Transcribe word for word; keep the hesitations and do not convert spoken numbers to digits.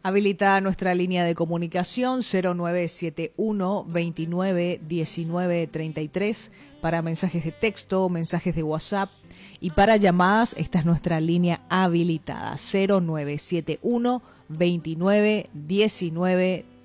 Habilita nuestra línea de comunicación cero nueve siete uno veintinueve diecinueve treinta y tres para mensajes de texto, mensajes de WhatsApp, y para llamadas esta es nuestra línea habilitada cero nueve siete uno veintinueve diecinueve